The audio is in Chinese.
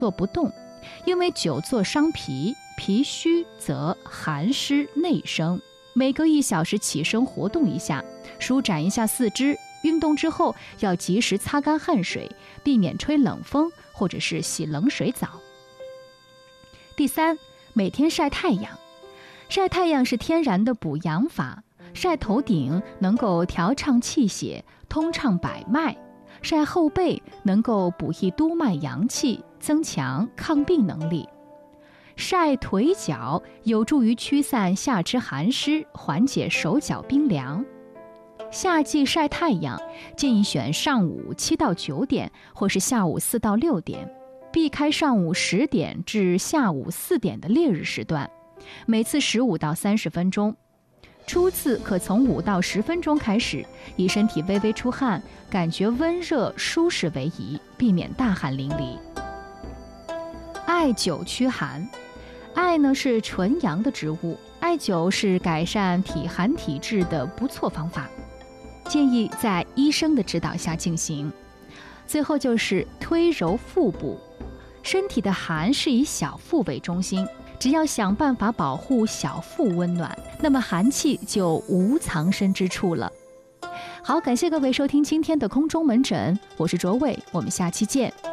坐不动，因为久坐伤脾，脾虚则寒湿内生。每隔1小时起身活动一下，舒展一下四肢。运动之后要及时擦干汗水，避免吹冷风或者是洗冷水澡。第3，每天晒太阳。晒太阳是天然的补阳法，晒头顶能够调畅气血，通畅百脉；晒后背能够补益督脉阳气，增强抗病能力。晒腿脚有助于驱散下肢寒湿，缓解手脚冰凉。夏季晒太阳，建议选上午7到9点，或是下午4到6点，避开上午10点至下午4点的烈日时段，每次15到30分钟。初次可从5到10分钟开始，以身体微微出汗，感觉温热舒适为宜，避免大汗淋漓。艾灸驱寒。艾呢是纯阳的植物，艾灸是改善体寒体质的不错方法，建议在医生的指导下进行。最后就是推揉腹部。身体的寒是以小腹为中心，只要想办法保护小腹温暖，那么寒气就无藏身之处了。好，感谢各位收听今天的空中门诊，我是卓伟，我们下期见。